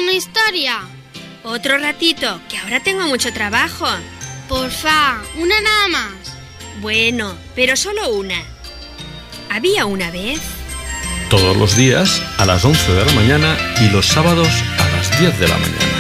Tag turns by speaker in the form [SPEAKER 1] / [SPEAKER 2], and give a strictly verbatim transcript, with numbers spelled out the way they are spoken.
[SPEAKER 1] una historia?
[SPEAKER 2] Otro ratito, que ahora tengo mucho trabajo.
[SPEAKER 1] Porfa, una nada más.
[SPEAKER 2] Bueno, pero solo una. Había una vez...
[SPEAKER 3] Todos los días a las once de la mañana y los sábados a las diez de la mañana.